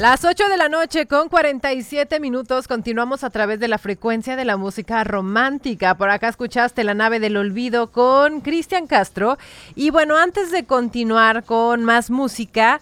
Las 8 de la noche con 47 minutos, continuamos a través de la frecuencia de la música romántica. Por acá escuchaste La Nave del Olvido con Cristian Castro. Y bueno, antes de continuar con más música,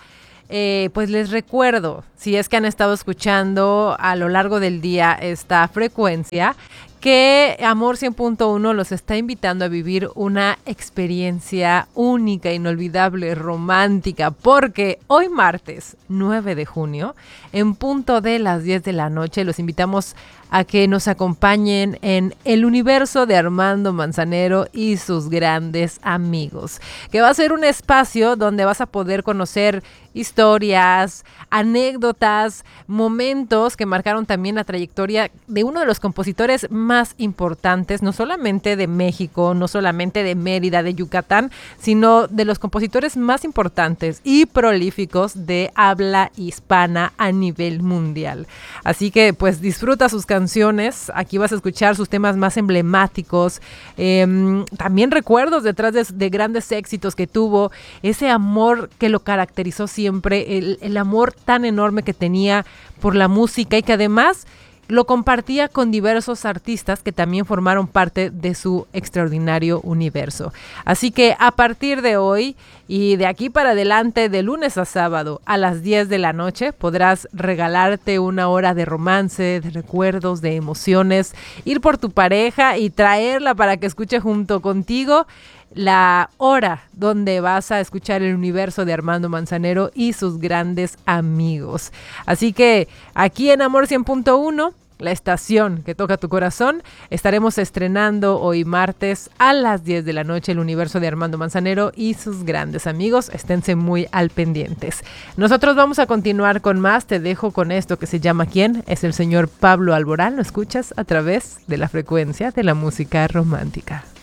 pues les recuerdo, si es que han estado escuchando a lo largo del día esta frecuencia, que Amor 100.1 los está invitando a vivir una experiencia única, inolvidable, romántica, porque hoy martes 9 de junio, en punto de las 10 de la noche, los invitamos a que nos acompañen en El Universo de Armando Manzanero y sus grandes amigos, que va a ser un espacio donde vas a poder conocer historias, anécdotas, momentos que marcaron también la trayectoria de uno de los compositores más importantes, no solamente de México, no solamente de Mérida, de Yucatán, sino de los compositores más importantes y prolíficos de habla hispana a nivel mundial. Así que pues disfruta sus canciones, aquí vas a escuchar sus temas más emblemáticos, también recuerdos detrás de grandes éxitos que tuvo, ese amor que lo caracterizó siempre, el amor tan enorme que tenía por la música y que además lo compartía con diversos artistas que también formaron parte de su extraordinario universo. Así que a partir de hoy y de aquí para adelante, de lunes a sábado a las 10 de la noche, podrás regalarte una hora de romance, de recuerdos, de emociones, ir por tu pareja y traerla para que escuche junto contigo la hora donde vas a escuchar el universo de Armando Manzanero y sus grandes amigos. Así que aquí en Amor 100.1, la estación que toca tu corazón, estaremos estrenando hoy martes a las 10 de la noche el universo de Armando Manzanero y sus grandes amigos. Esténse muy al pendientes. Nosotros vamos a continuar con más. Te dejo con esto que se llama ¿Quién? Es el señor Pablo Alborán. Lo escuchas a través de la frecuencia de la música romántica.